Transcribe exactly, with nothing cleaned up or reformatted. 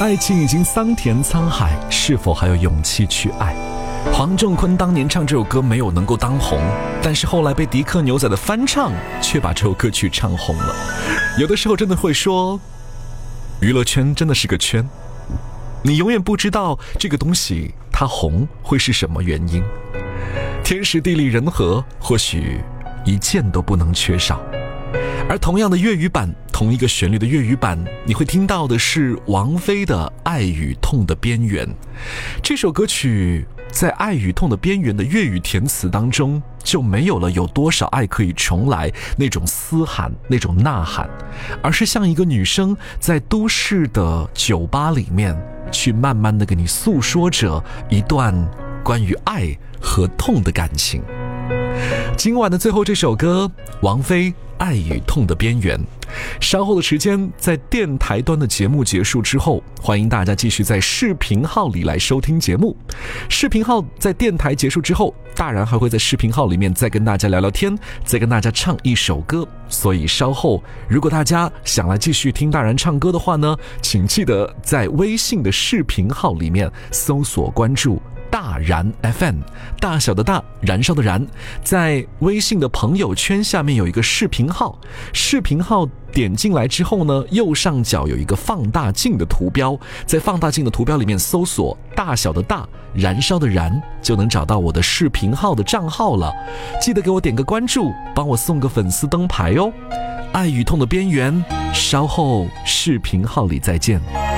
爱情已经桑田沧海，是否还有勇气去爱？黄仲坤当年唱这首歌没有能够当红，但是后来被迪克牛仔的翻唱却把这首歌曲唱红了。有的时候真的会说，娱乐圈真的是个圈，你永远不知道这个东西它红会是什么原因。天时地利人和，或许一件都不能缺少。而同样的粤语版，同一个旋律的粤语版，你会听到的是王菲的《爱与痛的边缘》。这首歌曲在《爱与痛的边缘》的粤语填词当中，就没有了有多少爱可以重来那种嘶喊，那种呐喊，而是像一个女生在都市的酒吧里面，去慢慢的给你诉说着一段关于爱和痛的感情。今晚的最后这首歌，王菲《爱与痛的边缘》。稍后的时间，在电台端的节目结束之后，欢迎大家继续在视频号里来收听节目。视频号在电台结束之后，大然还会在视频号里面再跟大家聊聊天，再跟大家唱一首歌。所以稍后如果大家想来继续听大然唱歌的话呢，请记得在微信的视频号里面搜索关注大然 F M， 大小的大，燃烧的燃。在微信的朋友圈下面有一个视频号，视频号点进来之后呢，右上角有一个放大镜的图标，在放大镜的图标里面搜索大小的大，燃烧的燃，就能找到我的视频号的账号了。记得给我点个关注，帮我送个粉丝灯牌哦。爱与痛的边缘，稍后视频号里再见。